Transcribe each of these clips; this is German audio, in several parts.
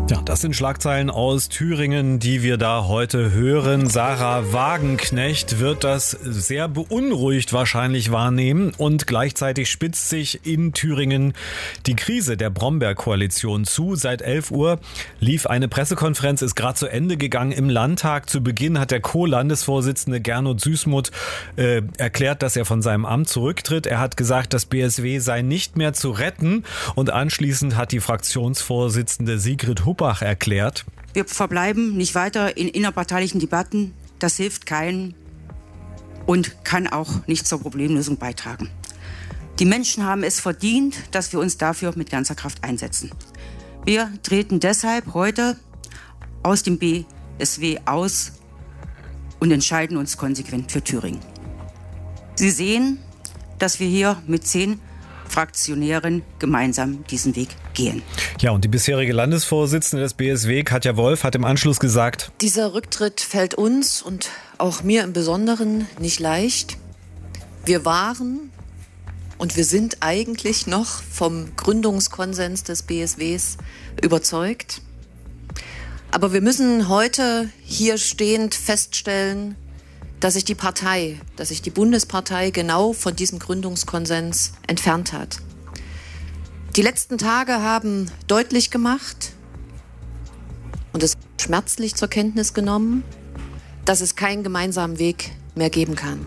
Ja, das sind Schlagzeilen aus Thüringen, die wir da heute hören. Sarah Wagenknecht wird das sehr beunruhigt wahrscheinlich wahrnehmen und gleichzeitig spitzt sich in Thüringen die Krise der Brombeer-Koalition zu. Seit 11 Uhr lief eine Pressekonferenz, ist gerade zu Ende gegangen im Landtag. Zu Beginn hat der Co-Landesvorsitzende Gernot Süßmuth erklärt, dass er von seinem Amt zurücktritt. Er hat gesagt, das BSW sei nicht mehr zu retten und anschließend hat die Fraktionsvorsitzende Sigrid Huppach erklärt: Wir verbleiben nicht weiter in innerparteilichen Debatten. Das hilft keinem und kann auch nicht zur Problemlösung beitragen. Die Menschen haben es verdient, dass wir uns dafür mit ganzer Kraft einsetzen. Wir treten deshalb heute aus dem BSW aus und entscheiden uns konsequent für Thüringen. Sie sehen, dass wir hier mit 10 Fraktionären gemeinsam diesen Weg gehen. Ja, und die bisherige Landesvorsitzende des BSW, Katja Wolf, hat im Anschluss gesagt: Dieser Rücktritt fällt uns und auch mir im Besonderen nicht leicht. Wir waren und wir sind eigentlich noch vom Gründungskonsens des BSWs überzeugt. Aber wir müssen heute hier stehend feststellen, dass sich die Bundespartei genau von diesem Gründungskonsens entfernt hat. Die letzten Tage haben deutlich gemacht und es schmerzlich zur Kenntnis genommen, dass es keinen gemeinsamen Weg mehr geben kann.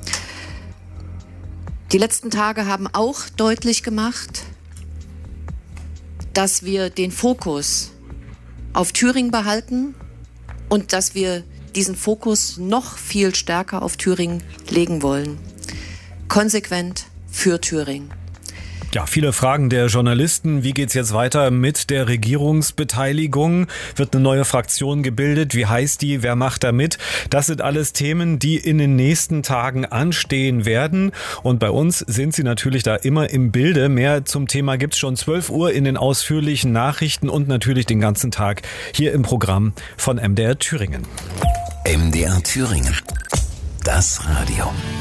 Die letzten Tage haben auch deutlich gemacht, dass wir den Fokus auf Thüringen behalten und dass wir diesen Fokus noch viel stärker auf Thüringen legen wollen. Konsequent für Thüringen. Ja, viele Fragen der Journalisten. Wie geht's jetzt weiter mit der Regierungsbeteiligung? Wird eine neue Fraktion gebildet? Wie heißt die? Wer macht da mit? Das sind alles Themen, die in den nächsten Tagen anstehen werden. Und bei uns sind sie natürlich da immer im Bilde. Mehr zum Thema gibt's schon 12 Uhr in den ausführlichen Nachrichten und natürlich den ganzen Tag hier im Programm von MDR Thüringen. MDR Thüringen. Das Radio.